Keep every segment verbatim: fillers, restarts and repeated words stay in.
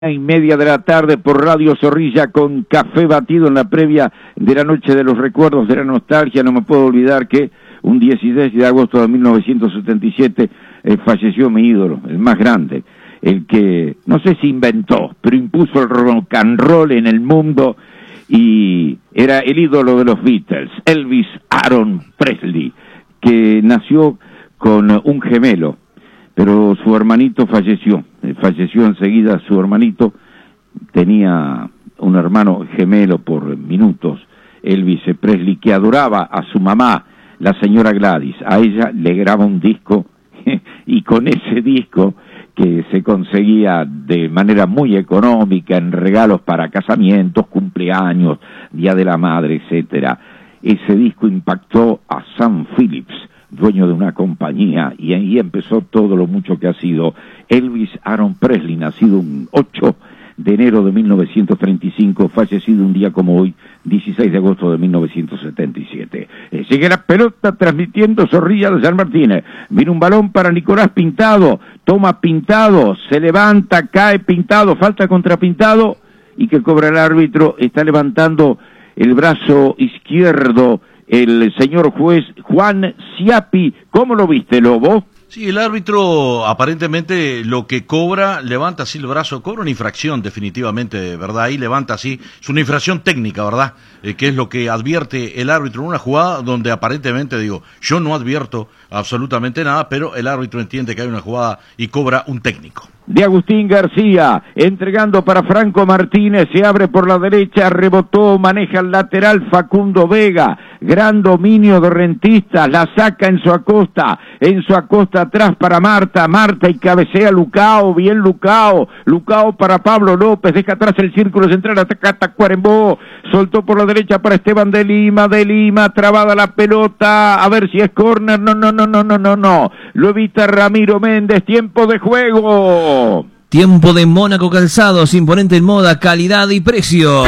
Y media de la tarde por Radio Zorrilla con café batido en la previa de la noche de los recuerdos, de la nostalgia. No me puedo olvidar que un dieciséis de agosto de mil novecientos setenta y siete eh, falleció mi ídolo, el más grande, el que no sé si inventó, pero impuso el rock and roll en el mundo y era el ídolo de los Beatles, Elvis Aaron Presley, que nació con un gemelo, pero su hermanito falleció, falleció enseguida su hermanito, tenía un hermano gemelo por minutos, Elvis Presley, que adoraba a su mamá, la señora Gladys. A ella le graba un disco y con ese disco, que se conseguía de manera muy económica en regalos para casamientos, cumpleaños, Día de la Madre, etcétera, ese disco impactó a Sam Phillips, dueño de una compañía, y ahí empezó todo lo mucho que ha sido Elvis Aaron Presley, nacido un ocho de enero de mil novecientos treinta y cinco, fallecido un día como hoy, dieciséis de agosto de mil novecientos setenta y siete. Eh, sigue la pelota transmitiendo Zorrilla de San Martín. Viene un balón para Nicolás Pintado, toma Pintado, se levanta, cae Pintado, falta contra Pintado, y que cobra el árbitro, está levantando el brazo izquierdo el señor juez Juan Ciapi. ¿Cómo lo viste, Lobo? Sí, el árbitro aparentemente lo que cobra, levanta así el brazo, cobra una infracción definitivamente, ¿verdad? Ahí levanta así, es una infracción técnica, ¿verdad? Eh, que es lo que advierte el árbitro en una jugada donde aparentemente, digo, yo no advierto absolutamente nada, pero el árbitro entiende que hay una jugada y cobra un técnico. De Agustín García, entregando para Franco Martínez, se abre por la derecha, rebotó, maneja el lateral Facundo Vega, gran dominio de Rentistas, la saca en su acosta, en su acosta atrás para Marta, Marta y cabecea Lucao, bien Lucao, Lucao para Pablo López, deja atrás el círculo central, ataca Tacuarembó, soltó por la derecha para Esteban de Lima, de Lima, trabada la pelota, a ver si es córner, no, no, no, no, no, no, no, lo evita Ramiro Méndez, tiempo de juego. Tiempo de Mónaco Calzados, imponente en moda, calidad y precio.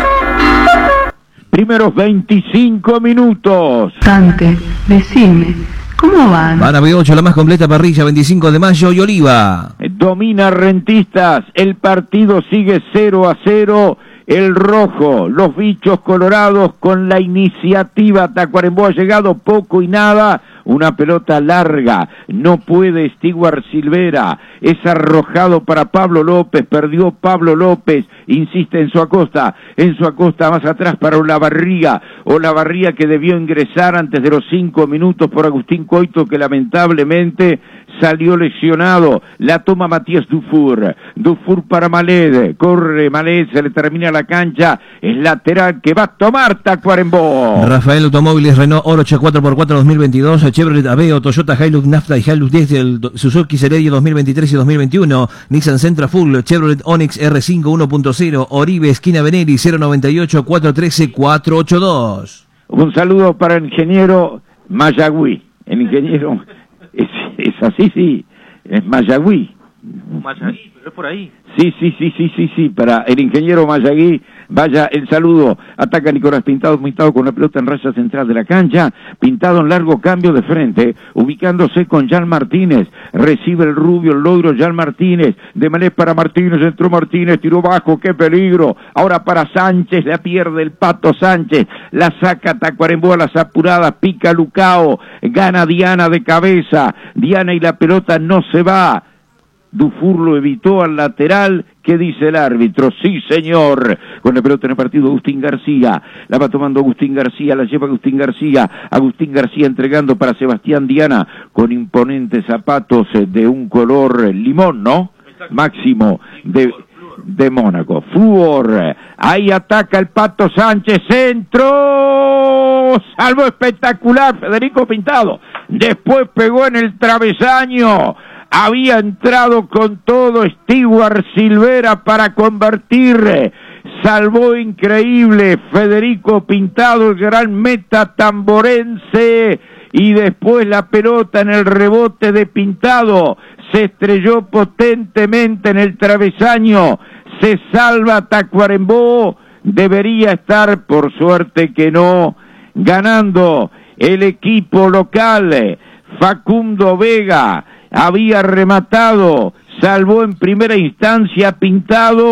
Primeros veinticinco minutos. Dante, decime, ¿cómo van? Van a B ocho, la más completa parrilla, veinticinco de mayo y Oliva. Domina Rentistas, el partido sigue cero a cero. El rojo, los bichos colorados con la iniciativa. Tacuarembó ha llegado poco y nada. Una pelota larga, no puede Stewart Silvera, es arrojado para Pablo López, perdió Pablo López, insiste en su acosta, en su acosta más atrás para Olavarría, Olavarría que debió ingresar antes de los cinco minutos por Agustín Coito, que lamentablemente salió lesionado, la toma Matías Dufour, Dufour para Maled, corre Maled, se le termina la cancha, es lateral que va a tomar Tacuarembó. Rafael Automóviles, Renault Orocha cuatro por cuatro dos mil veintidós, Chevrolet Aveo, Toyota Hilux Nafta y Hilux diez, el Suzuki Celerio dos mil veintitrés y dos mil veintiuno, Nissan Sentra Full, Chevrolet Onix R cinco uno punto cero, Oribe, esquina Benelli, cero noventa y ocho, cuatrocientos trece, cuatrocientos ochenta y dos. Un saludo para el ingeniero Mayagüí, el ingeniero, es, es así, sí, es Mayagüí. Mayagüí, pero es por ahí. Sí, sí, sí, sí, sí, sí, para el ingeniero Mayagüí, vaya el saludo. Ataca Nicolás Pintado, Pintado con la pelota en raya central de la cancha, Pintado en largo cambio de frente, ubicándose con Jan Martínez, recibe el rubio, el logro Jan Martínez, de Malés para Martínez, entró Martínez, tiró bajo, qué peligro, ahora para Sánchez, la pierde el Pato Sánchez, la saca Tacuarembó a las apuradas, pica Lucao, gana Diana de cabeza, Diana y la pelota no se va. Dufour lo evitó al lateral. ¿Qué dice el árbitro? Sí, señor. Con la pelota en el partido, Agustín García. La va tomando Agustín García, la lleva Agustín García. Agustín García entregando para Sebastián Diana con imponentes zapatos de un color limón, ¿no? Máximo de, de Mónaco. Flúor. Ahí ataca el Pato Sánchez. Centro. Salvo espectacular, Federico Pintado. Después pegó en el travesaño. Había entrado con todo Stewart Silvera para convertir, salvó increíble Federico Pintado, el gran meta tamborense, y después la pelota en el rebote de Pintado, se estrelló potentemente en el travesaño, se salva Tacuarembó, debería estar, por suerte que no, ganando el equipo local. Facundo Vega había rematado, salvó en primera instancia Pintado.